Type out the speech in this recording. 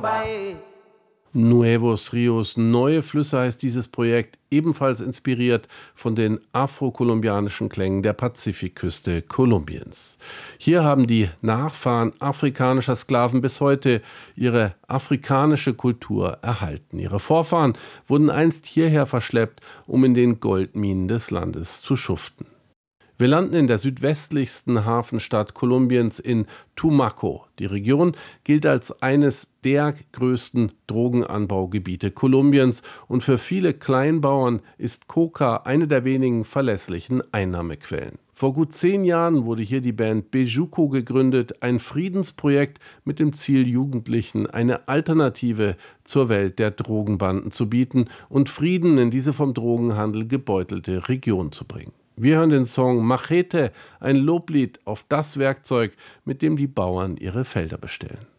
Nuevos Rios, neue Flüsse heißt dieses Projekt, ebenfalls inspiriert von den afrokolumbianischen Klängen der Pazifikküste Kolumbiens. Hier haben die Nachfahren afrikanischer Sklaven bis heute ihre afrikanische Kultur erhalten. Ihre Vorfahren wurden einst hierher verschleppt, um in den Goldminen des Landes zu schuften. Wir landen in der südwestlichsten Hafenstadt Kolumbiens in Tumaco. Die Region gilt als eines der größten Drogenanbaugebiete Kolumbiens und für viele Kleinbauern ist Coca eine der wenigen verlässlichen Einnahmequellen. Vor gut 10 Jahren wurde hier die Band Bejuco gegründet, ein Friedensprojekt mit dem Ziel, Jugendlichen eine Alternative zur Welt der Drogenbanden zu bieten und Frieden in diese vom Drogenhandel gebeutelte Region zu bringen. Wir hören den Song Machete, ein Loblied auf das Werkzeug, mit dem die Bauern ihre Felder bestellen.